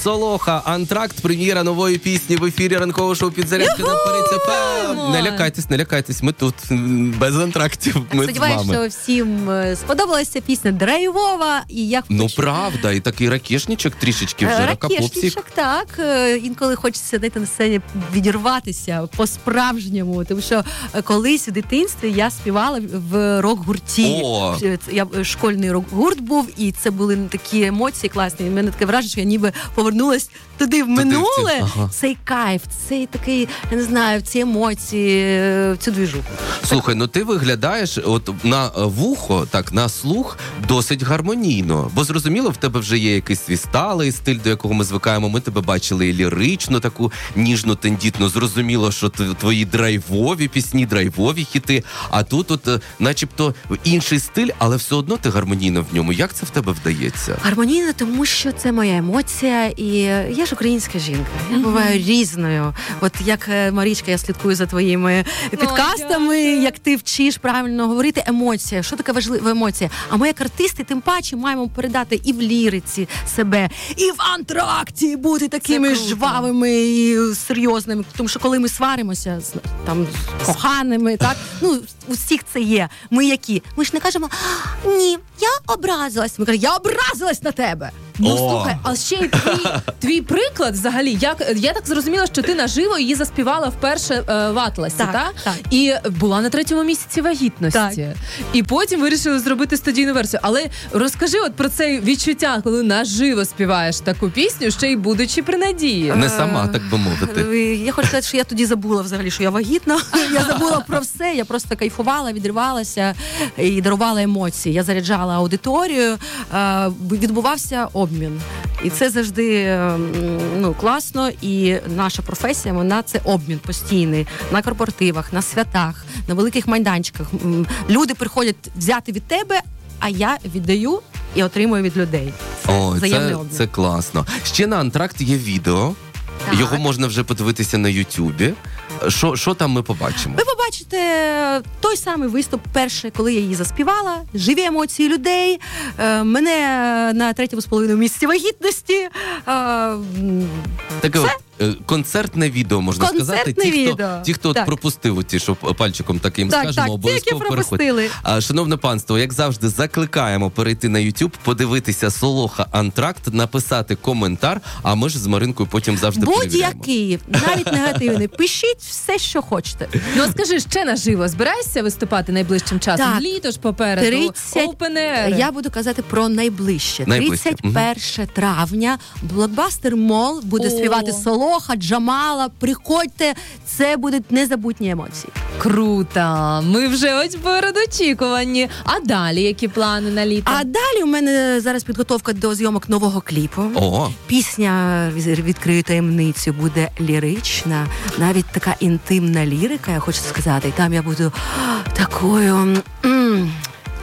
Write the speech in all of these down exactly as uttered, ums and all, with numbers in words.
Солоха, антракт, прем'єра нової пісні в ефірі ранкового шоу «Підзарядка» на Перець еф ем. Не лякайтесь, не лякайтесь, ми тут без антрактів, ми Сподіваюсь, з вами. що всім сподобалася пісня драйвова. І я ну хочу... правда, і такий ракешничок трішечки вже, ракапопсік. Ракешничок, так. Інколи хочеться дати на сцені відірватися по-справжньому, тому що колись в дитинстві я співала в рок-гурті. О! Я, школьний рок-гурт був, і це були такі емоції класні. У мене таке враження, що я ніби повернулась туди в минуле. Ага. Цей кайф, цей такий, я не знаю, ці емоції, цю двіжуху. Слухай, ну ти виглядаєш от на вухо, так, на слух досить гармонійно. Бо зрозуміло, в тебе вже є якийсь свій сталий стиль, до якого ми звикаємо. Ми тебе бачили і лірично, таку ніжну, тендітну. Зрозуміло, що твої драйвові пісні, драйвові хіти. А тут от начебто інший стиль, але все одно ти гармонійно в ньому. Як це в тебе вдається? Гармонійно, тому що це моя емоція, і я ж українська жінка. Я mm-hmm. буваю різною. От як, Марічка, я слідкую за твоїми підкастами, oh, як ти вчиш правильно говорити. Емоція. Що таке важлива емоція? А ми, як артисти, тим паче маємо передати і в ліриці себе, і в антракті бути такими жвавими і серйозними. Тому що коли ми сваримося з там з коханими, так? Ну, у всіх це є. Ми які? Ми ж не кажемо: "Ні, я образилась". Ми кажемо: "Я образилась на тебе". Ну, слухай, а ще й твій, твій приклад взагалі, як, я так зрозуміла, що ти наживо її заспівала вперше е, в Атласі, так, та? так? І була на третьому місяці вагітності. Так. І потім вирішили зробити студійну версію. Але розкажи от про це відчуття, коли наживо співаєш таку пісню, ще й будучи при надії. Не сама, так би мовити. Я хочу сказати, що я тоді забула взагалі, що я вагітна. Я забула про все, я просто кайфувала, відривалася і дарувала емоції. Я заряджала аудиторію, відбувався обмін. І це завжди, ну, класно, і наша професія, вона це обмін постійний на корпоративах, на святах, на великих майданчиках. Люди приходять взяти від тебе, а я віддаю і отримую від людей. Це О, взаємний це, обмін. Це класно. Ще на антракт є відео. Так. Його можна вже подивитися на Ютубі. Що, що там ми побачимо? Ви побачите той самий виступ перший, коли я її заспівала, живі емоції людей, е, мене на третьому з половиною місяці вагітності. Е, Таке от, е, концертне відео, можна концертне сказати. Ті, відео. хто, ті, хто пропустив ті, що пальчиком таким так, скажемо, так, обов'язково переходять. Шановне панство, як завжди, закликаємо перейти на YouTube, подивитися Солоха антракт, написати коментар, а ми ж з Маринкою потім завжди перевіряємо. Будь-який, навіть негативний. Пишіть все, що хочете. Ну, скажи, ще наживо збираєшся виступати найближчим часом? Так. Літо ж попереду, тридцять Open Air. Я буду казати про найближче. найближче. тридцять перше травня, Блокбастер Мол буде О. співати Солоха, Джамала. Приходьте, це будуть незабутні емоції. Круто! Ми вже ось перед очікуванні. А далі які плани на літо? А далі у мене зараз підготовка до зйомок нового кліпу. О. Пісня «Відкрию таємницю» буде лірична, навіть така інтимна лірика, я хочу сказати. І там я буду такою, м-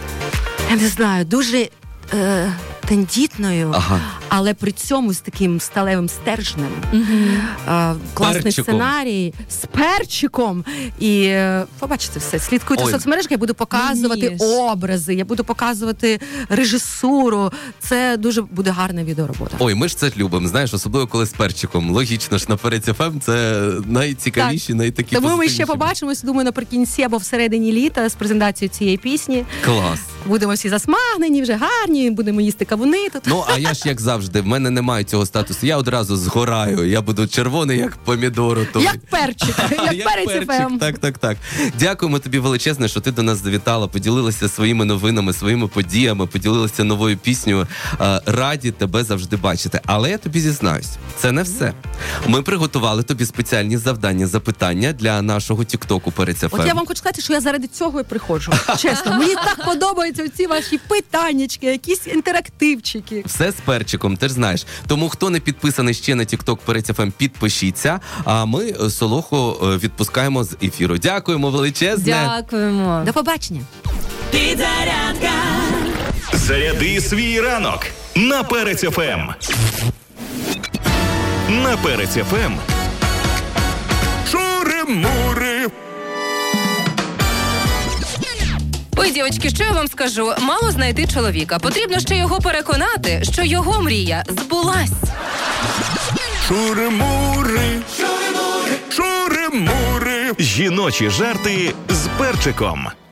я не знаю, дуже е- тендітною, ага. але при цьому з таким сталевим стержнем. Угу. Е- класний перчиком. Сценарій з перчиком. І е- побачите все. Слідкуйте в соцмережах, я буду показувати Мені образи, я буду показувати режисуру. Це дуже буде гарна відеоробота. Ой, ми ж це любимо, знаєш, особливо коли з перчиком. Логічно ж, на Перець еф ем це найцікавіші, так. найтакі Тому ми ще позитивніші. побачимось, думаю, наприкінці або всередині літа з презентацією цієї пісні. Клас. Будемо всі засмагнені, вже гарні, будемо їсти кавуни тут. Ну, а я ж, як завжди, в мене немає цього статусу. Я одразу згораю, я буду червоний, як помідору. Той. Як перчик, як перець еф ем. Так, так, так. Дякуємо тобі величезне, що ти до нас завітала, поділилася своїми новинами, своїми подіями, поділилася новою піснею. Раді тебе завжди бачити. Але я тобі зізнаюсь, це не все. Ми приготували тобі спеціальні завдання, запитання для нашого тіктоку Перець еф ем. От я вам хочу сказати, що я заради цього і приходжу. Чесно, мені так подобаються ці ваші питаннячки, якісь інтерактивчики. Все з перчиком, ти ж знаєш. Тому хто не підписаний ще на тікток Перець еф ем, підпишіться. А ми Солоху відпускаємо з ефіру. Дякуємо величезне. Дякуємо. До побачення. Підзарядка. Заряди свій ранок на Перець еф ем. На Перець еф ем. Шури-мури. Ой, дівчатки, що я вам скажу? Мало знайти чоловіка. Потрібно ще його переконати, що його мрія збулась. Шури-мури, шури-мури, шури-мури. Жіночі жарти з перчиком.